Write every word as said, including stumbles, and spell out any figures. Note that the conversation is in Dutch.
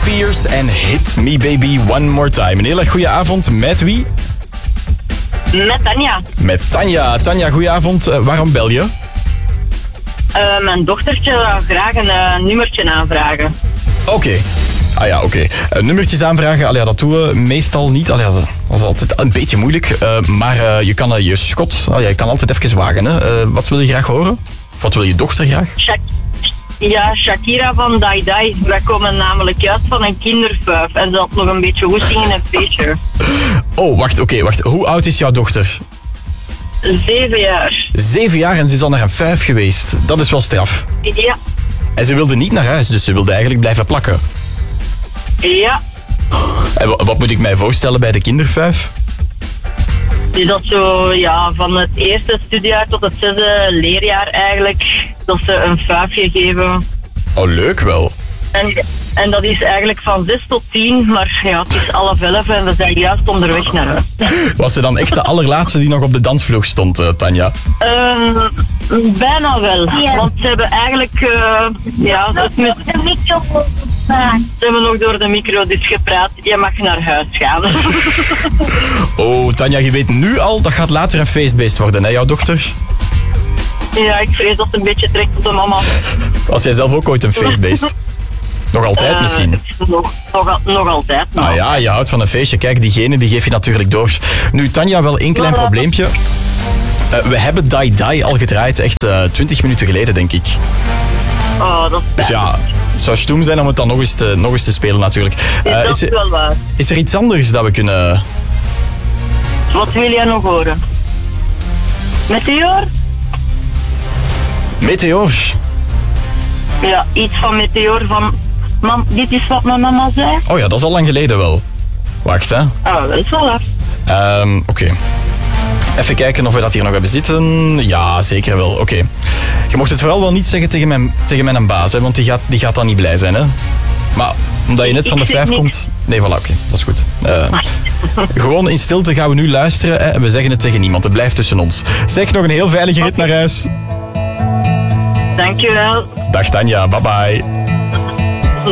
Spears en Hit Me Baby One More Time. Een hele goede avond. Met wie? Met Tanja. Met Tanja. Tanja, goeie avond. Uh, waarom bel je? Uh, mijn dochtertje zou graag een uh, nummertje aanvragen. Oké. Okay. Ah ja, oké. Okay. Uh, nummertjes aanvragen, allee, dat doen we meestal niet. Allee, dat is altijd een beetje moeilijk. Uh, maar uh, je kan uh, je schot, allee, je kan altijd even wagen. Hè. Uh, wat wil je graag horen? Of wat wil je dochter graag? Shak- ja, Shakira van Dai Dai. Wij komen namelijk juist van een kindervuif. En ze had nog een beetje hoesting in een feestje. Oh, wacht, oké, okay, wacht. Hoe oud is jouw dochter? Zeven jaar. Zeven jaar en ze is al naar een vijf geweest. Dat is wel straf. Ja. En ze wilde niet naar huis, dus ze wilde eigenlijk blijven plakken. Ja. En wat moet ik mij voorstellen bij de kindervijf? Is dat zo, ja, van het eerste studiejaar tot het zesde leerjaar eigenlijk, dat ze een vuifje geven. Oh, leuk wel. En, en dat is eigenlijk van zes tot tien, maar ja, het is half elf en we zijn juist onderweg naar huis. Was ze dan echt de allerlaatste die nog op de dansvloer stond, uh, Tanja? Uh, bijna wel, ja. Want ze hebben eigenlijk, uh, ja, het met... de micro Ze hebben nog door de micro dus gepraat, je mag naar huis gaan. Oh, Tanja, je weet nu al, dat gaat later een feestbeest worden, hè, jouw dochter? Ja, ik vrees dat het een beetje trekt op de mama. Was jij zelf ook ooit een feestbeest? Nog altijd uh, misschien? Nog, nog, nog altijd. Nou. Ah ja, je houdt van een feestje. Kijk, diegene die geef je natuurlijk door. Nu, Tanja, wel één klein probleempje. Uh, we hebben Dai Dai al gedraaid, echt uh, twintig minuten geleden, denk ik. Oh, dat is Dus ja, het zou stoem zijn om het dan nog eens te, nog eens te spelen, natuurlijk. Uh, is dat is er, wel waar. Is er iets anders dat we kunnen... Wat wil jij nog horen? Meteor? Meteor? Ja, iets van Meteor van... Mam, dit is wat mijn mama zei. Oh ja, dat is al lang geleden wel. Wacht, hè. Oh, dat is wel af. Um, Oké. Okay. Even kijken of we dat hier nog hebben zitten. Ja, zeker wel. Oké. Okay. Je mocht het vooral wel niet zeggen tegen mijn, tegen mijn baas, hè, want die gaat, die gaat dan niet blij zijn, hè. Maar omdat je net van de vijf komt... Nee, voilà, oké. Okay, dat is goed. Uh, gewoon in stilte gaan we nu luisteren, hè, en we zeggen het tegen niemand. Het blijft tussen ons. Zeg, nog een heel veilige rit naar huis. Dankjewel. Dag Tanja, bye bye.